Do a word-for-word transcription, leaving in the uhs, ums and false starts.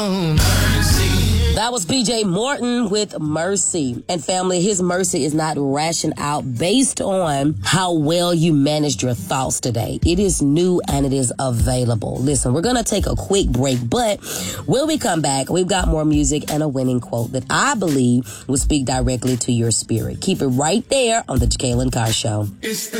That was P J Morton with Mercy. And family, his mercy is not rationed out based on how well you managed your thoughts today. It is new and it is available. Listen, we're going to take a quick break, but when we come back, we've got more music and a winning quote that I believe will speak directly to your spirit. Keep it right there on the Jacqueline Carr Show. It's the